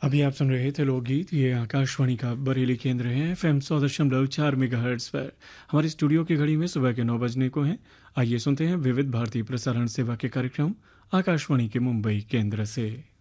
अभी आप सुन रहे थे लोकगीत। ये आकाशवाणी का बरेली केंद्र है, FM 100.4 मेगाहर्ट्ज पर। हमारे स्टूडियो की घड़ी में सुबह के 9 बजने को हैं। आइए सुनते हैं विविध भारती प्रसारण सेवा के कार्यक्रम आकाशवाणी के मुंबई केंद्र से।